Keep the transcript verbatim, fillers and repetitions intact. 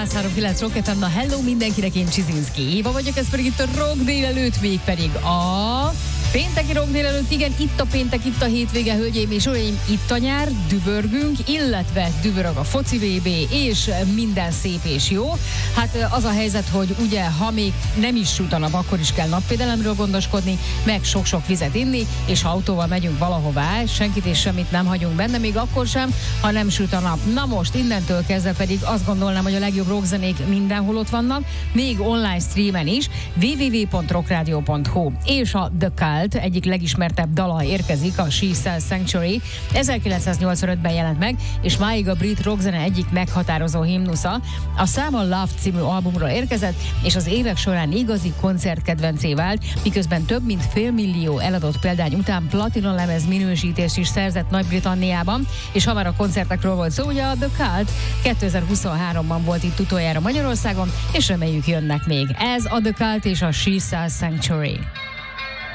száz három kilenc Rock ef em, na hello mindenkinek, én Csizinszki Éva vagyok, ez pedig itt a Rock délelőtt, még pedig a pénteki Rock délelőtt, igen, itt a péntek, itt a hétvége, hölgyeim és uraim, itt a nyár, dübörgünk, illetve dübörög a foci vé bé, és minden szép és jó. Hát az a helyzet, hogy ugye, ha még nem is süt a nap, akkor is kell napvédelemről gondoskodni, meg sok-sok vizet inni, és ha autóval megyünk valahová, senkit és semmit nem hagyunk benne, még akkor sem, ha nem süt a nap. Na most, innentől kezdve pedig azt gondolnám, hogy a legjobb rockzenék mindenhol ott vannak, még online streamen is, double-u double-u double-u pont rockradio pont hu, és a The Cult egyik legismertebb dala érkezik, a She Sells Sanctuary, ezerkilencszáznyolcvanötben jelent meg, és máig a brit rockzene egyik meghatározó himnusza. A szám a Love című albumról érkezett, és az évek során igazi koncertkedvencé vált, miközben több mint félmillió eladott példány után platinumlemez minősítést is szerzett Nagy-Britanniában, és ha már a koncertekről volt szó, ugye a The Cult kétezer-huszonháromban volt itt utoljára Magyarországon, és reméljük jönnek még. Ez a The Cult és a She Sells Sanctuary.